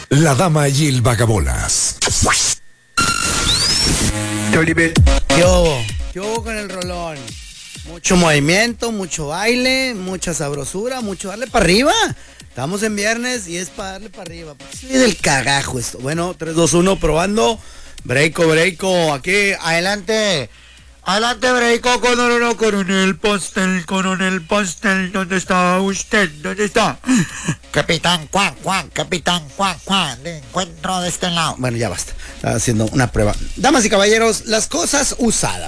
La dama y el vagabolas. ¿Qué hubo? ¿Qué hubo con el rolón? Mucho movimiento, mucho baile, mucha sabrosura, mucho darle para arriba. Estamos en viernes y es para darle para arriba. Soy del cagajo esto. Bueno, 3, 2, 1, probando. Breiko. Aquí, adelante. Adelante, Breiko, coronel Pastel. ¿Dónde está usted? ¿Dónde está? Capitán Juan, le encuentro de este lado. Bueno, ya basta. Estaba haciendo una prueba. Damas y caballeros, las cosas usadas.